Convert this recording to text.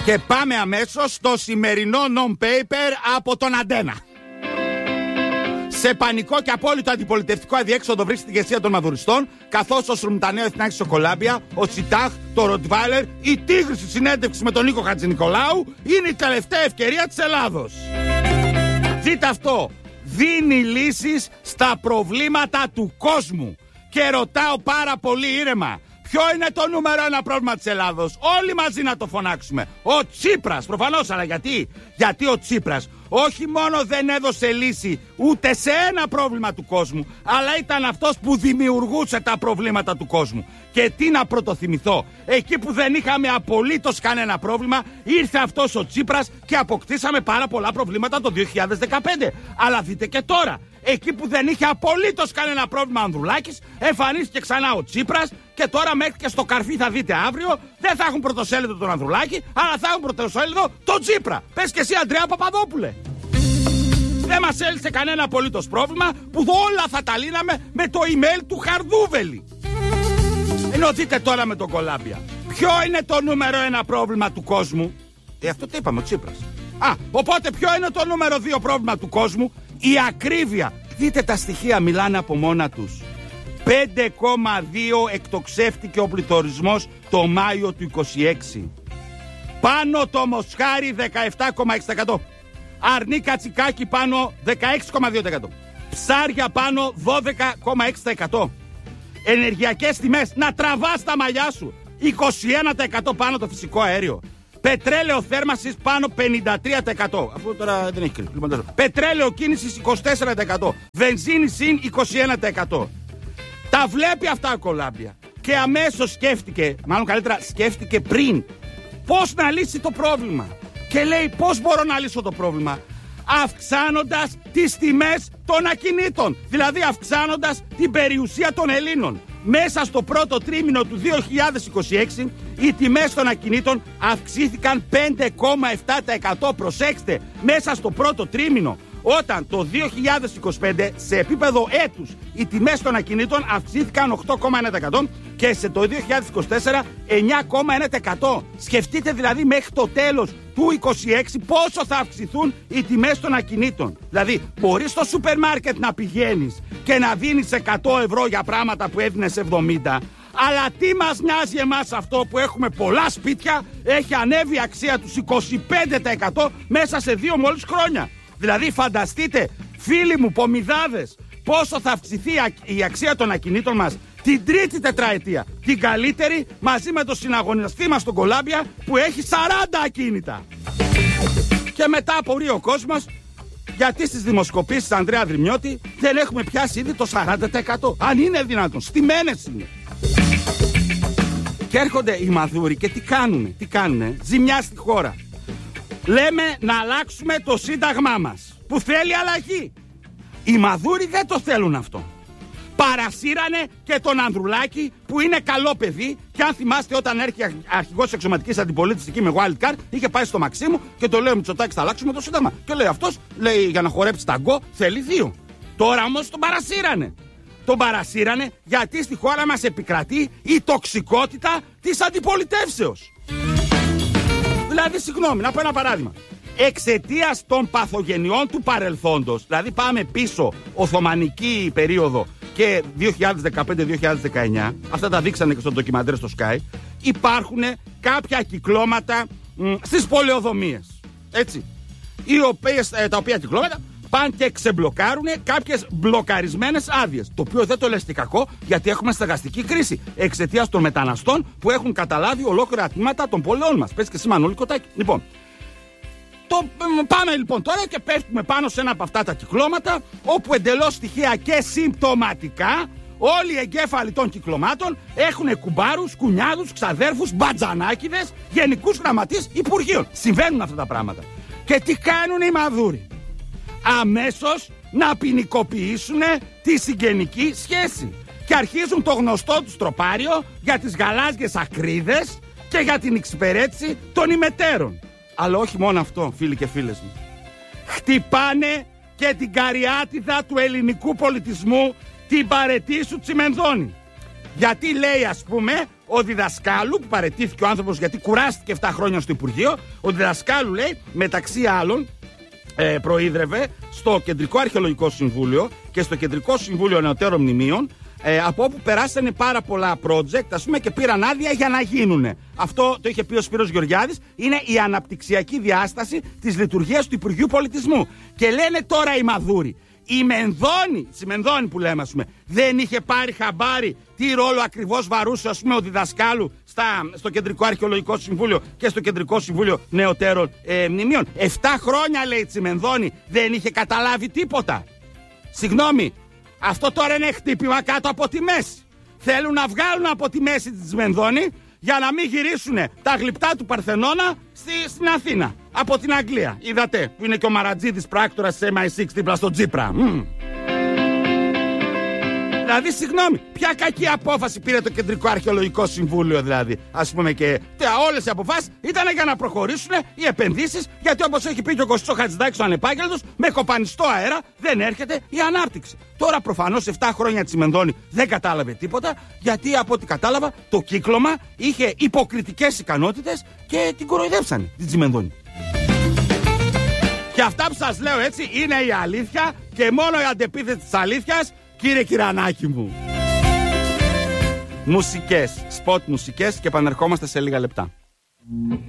Και πάμε αμέσως στο σημερινό non-paper από τον Αντένα. Σε πανικό και απόλυτο αντιπολιτευτικό αδιέξοδο βρίσκεται η ηγεσία των μαδουριστών, καθώς ο Σρουμτανέο Εθνάκης στο Κολάμπια, ο Τσιτάχ, το Ροτβάιλερ, η Τίγρη στη συνέντευξη με τον Νίκο Χατζηνικολάου είναι η τελευταία ευκαιρία της Ελλάδος. Δείτε αυτό. Δίνει λύσεις στα προβλήματα του κόσμου. Και ρωτάω πάρα πολύ ήρεμα. Ποιο είναι το νούμερο ένα πρόβλημα της Ελλάδος? Όλοι μαζί να το φωνάξουμε. Ο Τσίπρας, προφανώς, αλλά γιατί? Γιατί ο Τσίπρας όχι μόνο δεν έδωσε λύση ούτε σε ένα πρόβλημα του κόσμου, αλλά ήταν αυτός που δημιουργούσε τα προβλήματα του κόσμου. Και τι να πρωτοθυμηθώ, εκεί που δεν είχαμε απολύτως κανένα πρόβλημα, ήρθε αυτός ο Τσίπρας και αποκτήσαμε πάρα πολλά προβλήματα το 2015. Αλλά δείτε και τώρα, εκεί που δεν είχε απολύτως κανένα πρόβλημα ο Ανδρουλάκης, εμφανίστηκε ξανά ο Τσίπρας και τώρα μέχρι και στο καρφί θα δείτε αύριο, δεν θα έχουν πρωτοσέλιδο τον Ανδρουλάκη, αλλά θα έχουν πρωτοσέλιδο τον Τσίπρα. Πες και εσύ, Αντρέα Παπαδόπουλε. Δεν μας έλυσε κανένα απολύτως πρόβλημα, που όλα θα τα λύναμε με το email του Χαρδούβελη. Ενώ δείτε τώρα με τον Κολάμπια. Ποιο είναι το νούμερο ένα πρόβλημα του κόσμου? Αυτό το είπαμε, ο Τσίπρας. Οπότε ποιο είναι το νούμερο 2 πρόβλημα του κόσμου? Η ακρίβεια. Δείτε τα στοιχεία, μιλάνε από μόνα τους. 5,2 εκτοξεύτηκε ο πληθωρισμός το Μάιο του 26. Πάνω το Μοσχάρι 17,6%. Αρνί Κατσικάκι πάνω 16,2%. Ψάρια πάνω 12,6%. Ενεργειακές τιμές, να τραβάς τα μαλλιά σου, 21% πάνω το φυσικό αέριο. Πετρέλαιο θέρμανσης πάνω 53%. Αυτό τώρα δεν έχει κρύβει. Πετρέλαιο κίνησης 24%. Βενζίνη συν 21%. Τα βλέπει αυτά ο Κολάμπια. Και αμέσως σκέφτηκε, μάλλον καλύτερα σκέφτηκε πριν, πώς να λύσει το πρόβλημα. Και λέει, πώς μπορώ να λύσω το πρόβλημα? Αυξάνοντας τις τιμές των ακινήτων. Δηλαδή αυξάνοντας την περιουσία των Ελλήνων. Μέσα στο πρώτο τρίμηνο του 2026 οι τιμές των ακινήτων αυξήθηκαν 5,7%. Προσέξτε, μέσα στο πρώτο τρίμηνο. Όταν το 2025 σε επίπεδο έτους οι τιμές των ακινήτων αυξήθηκαν 8,1% και σε το 2024 9,1%. Σκεφτείτε δηλαδή μέχρι το τέλος του 2026 πόσο θα αυξηθούν οι τιμές των ακινήτων. Δηλαδή μπορείς στο σούπερ μάρκετ να πηγαίνεις και να δίνεις 100 ευρώ για πράγματα που έδινες 70. Αλλά τι μας νοιάζει εμάς αυτό που έχουμε πολλά σπίτια? Έχει ανέβει η αξία τους 25% μέσα σε 2 μόλις χρόνια. Δηλαδή φανταστείτε, φίλοι μου πομιδάδες, πόσο θα αυξηθεί η αξία των ακινήτων μας την τρίτη τετραετία. Την καλύτερη μαζί με το συναγωνιστή μας τον Κολάμπια που έχει 40 ακίνητα. Και μετά απορεί ο κόσμος γιατί στις δημοσκοπήσεις Ανδρέα Δρυμιώτη δεν έχουμε πιάσει ήδη το 40%. Αν είναι δυνατόν, στημένες είναι. Και έρχονται οι μαδούροι και τι κάνουνε? Ζημιά στη χώρα. Λέμε να αλλάξουμε το σύνταγμά μας που θέλει αλλαγή. Οι μαδούροι δεν το θέλουν αυτό. Παρασύρανε και τον Ανδρουλάκη που είναι καλό παιδί. Και αν θυμάστε, όταν έρχεται αρχηγός εξωματικής αντιπολίτευσης εκεί με wildcard, είχε πάει στο Μαξίμου και το λέει ο Μητσοτάκης θα αλλάξουμε το σύνταγμα. Και λέει αυτός, λέει, για να χορέψει ταγκό θέλει 2. Τώρα όμως τον παρασύρανε. Τον παρασύρανε γιατί στη χώρα μας επικρατεί η τοξικότητα της αντιπολιτεύσεως. Δηλαδή, συγγνώμη, να πω ένα παράδειγμα. Εξαιτίας των παθογενειών του παρελθόντος, δηλαδή πάμε πίσω Οθωμανική περίοδο και 2015-2019, αυτά τα δείξανε και στο ντοκιμαντέρ στο Sky, υπάρχουν κάποια κυκλώματα στις πολεοδομίες. Έτσι. Τα οποία κυκλώματα πάνε και ξεμπλοκάρουν κάποιες μπλοκαρισμένες άδειες. Το οποίο δεν το λες τι κακό, γιατί έχουμε στεγαστική κρίση εξαιτίας των μεταναστών που έχουν καταλάβει ολόκληρα τμήματα των πόλεων μας. Πες και εσύ, Μανώλη Κοτάκη. Λοιπόν, πάμε λοιπόν τώρα και πέφτουμε πάνω σε ένα από αυτά τα κυκλώματα, όπου εντελώς τυχαία και συμπτωματικά όλοι οι εγκέφαλοι των κυκλωμάτων έχουν κουμπάρους, κουνιάδους, ξαδέρφους, μπατζανάκηδες, γενικούς γραμματείς υπουργείων. Συμβαίνουν αυτά τα πράγματα. Και τι κάνουν οι μαδούροι? Αμέσως να ποινικοποιήσουν τη συγγενική σχέση. Και αρχίζουν το γνωστό τους τροπάριο για τις γαλάζιες ακρίδες και για την εξυπηρέτηση των ημετέρων. Αλλά όχι μόνο αυτό, φίλοι και φίλες μου. Χτυπάνε και την καριάτιδα του ελληνικού πολιτισμού, την Παρετήσου Τσιμενδώνη. Γιατί λέει, ας πούμε, ο διδασκάλου, που παραιτήθηκε ο άνθρωπος γιατί κουράστηκε 7 χρόνια στο Υπουργείο, ο διδασκάλου, λέει, μεταξύ άλλων, προείδρευε στο Κεντρικό Αρχαιολογικό Συμβούλιο και στο Κεντρικό Συμβούλιο Νεωτέρων Μνημείων, από όπου περάσανε πάρα πολλά project, ας πούμε, και πήραν άδεια για να γίνουνε. Αυτό το είχε πει ο Σπύρος Γεωργιάδης, είναι η αναπτυξιακή διάσταση της λειτουργίας του Υπουργείου Πολιτισμού. Και λένε τώρα οι μαδούροι, η Μενδώνη που λέμε, ας πούμε, δεν είχε πάρει χαμπάρι τι ρόλο ακριβώς βαρούσε, ας πούμε, ο διδασκάλου στο Κεντρικό Αρχαιολογικό Συμβούλιο και στο Κεντρικό Συμβούλιο Νεωτέρων Μνημείων. 7 χρόνια, λέει, η Τσιμενδώνη δεν είχε καταλάβει τίποτα. Συγγνώμη, αυτό τώρα είναι χτύπημα κάτω από τη μέση. Θέλουν να βγάλουν από τη μέση τη Τσιμενδώνη για να μην γυρίσουν τα γλυπτά του Παρθενώνα στην Αθήνα. Από την Αγγλία. Είδατε που είναι και ο Μαρατζίδης πράκτορας της MI6 δίπλα στο Τσίπρα. Δηλαδή, συγγνώμη, ποια κακή απόφαση πήρε το Κεντρικό Αρχαιολογικό Συμβούλιο, δηλαδή. Ας πούμε, και όλες οι αποφάσεις ήταν για να προχωρήσουν οι επενδύσεις, γιατί όπως έχει πει και ο Κωστής Χατζηδάκης ο ανεπάγγελτος, με κοπανιστό αέρα δεν έρχεται η ανάπτυξη. Τώρα προφανώς 7 χρόνια Τσιμενδώνη δεν κατάλαβε τίποτα, γιατί από ό,τι κατάλαβα το κύκλωμα είχε υποκριτικές ικανότητες και την κοροϊδέψανε την Τσιμενδώνη. Και αυτά που σας λέω, έτσι, είναι η αλήθεια και μόνο η αντεπίθεση της αλήθειας, κύριε Κυρανάκη μου. Μουσικές, σποτ μουσικές, και επανερχόμαστε σε λίγα λεπτά.